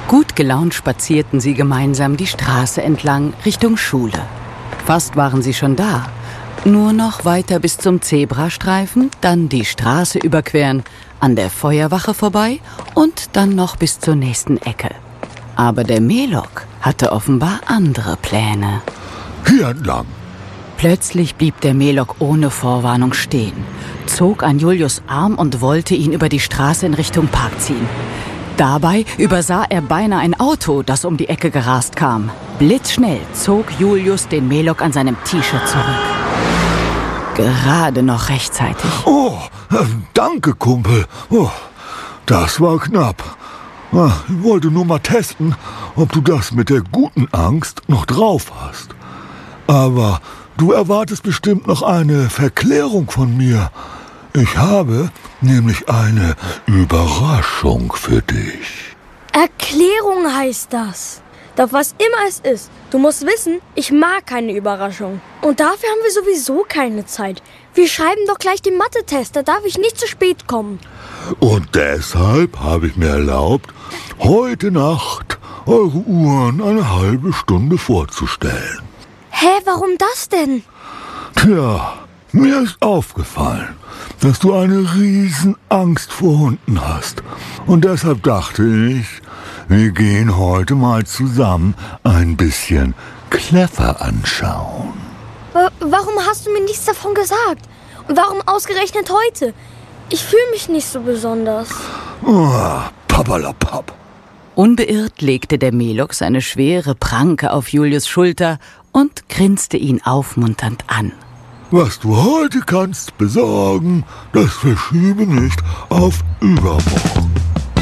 Gut gelaunt spazierten sie gemeinsam die Straße entlang Richtung Schule. Fast waren sie schon da. Nur noch weiter bis zum Zebrastreifen, dann die Straße überqueren, an der Feuerwache vorbei und dann noch bis zur nächsten Ecke. Aber der Melok hatte offenbar andere Pläne. Hier entlang. Plötzlich blieb der Melok ohne Vorwarnung stehen, zog an Julius' Arm und wollte ihn über die Straße in Richtung Park ziehen. Dabei übersah er beinahe ein Auto, das um die Ecke gerast kam. Blitzschnell zog Julius den Melok an seinem T-Shirt zurück. Gerade noch rechtzeitig. Oh, danke, Kumpel. Oh, das war knapp. Ich wollte nur mal testen, ob du das mit der guten Angst noch drauf hast. Aber du erwartest bestimmt noch eine Verklärung von mir. Ich habe nämlich eine Überraschung für dich. Erklärung heißt das. Doch was immer es ist, du musst wissen, ich mag keine Überraschung. Und dafür haben wir sowieso keine Zeit. Wir schreiben doch gleich den Mathe-Test, da darf ich nicht zu spät kommen. Und deshalb habe ich mir erlaubt, heute Nacht eure Uhren eine halbe Stunde vorzustellen. Hä, warum das denn? Tja, mir ist aufgefallen, dass du eine riesen Angst vor Hunden hast. Und deshalb dachte ich, wir gehen heute mal zusammen ein bisschen Clever anschauen. Warum hast du mir nichts davon gesagt? Und warum ausgerechnet heute? Ich fühle mich nicht so besonders. Oh, papperlapapp. Unbeirrt legte der Melok seine schwere Pranke auf Julius' Schulter und grinste ihn aufmunternd an. Was du heute kannst besorgen, das verschiebe nicht auf übermorgen.